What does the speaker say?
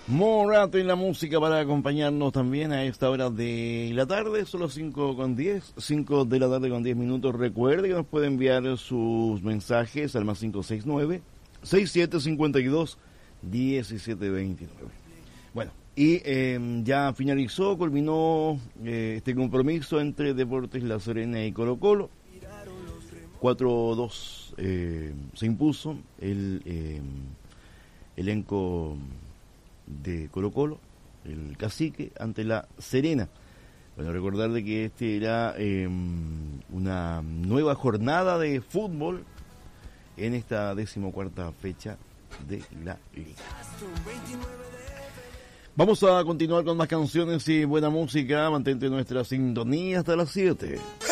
Morat en la música para acompañarnos también a esta hora de la tarde, son las 5:10, 5 de la tarde con 10 minutos. Recuerde que nos puede enviar sus mensajes al más 569-6752-1729. Bueno, y ya finalizó, culminó este compromiso entre Deportes La Serena y Colo-Colo. 4-2 se impuso el elenco de Colo-Colo, el Cacique, ante La Serena. Bueno, recordar de que este era una nueva jornada de fútbol en esta 14ª fecha de la Liga. Vamos a continuar con más canciones y buena música. Mantente nuestra sintonía hasta las 7.